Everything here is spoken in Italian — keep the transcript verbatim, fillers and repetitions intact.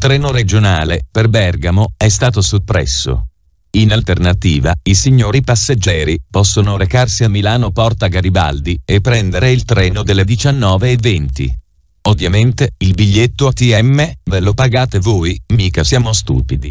treno regionale per Bergamo è stato soppresso. In alternativa, i signori passeggeri possono recarsi a Milano Porta Garibaldi e prendere il treno delle diciannove e venti. Ovviamente, il biglietto A T M ve lo pagate voi, mica siamo stupidi.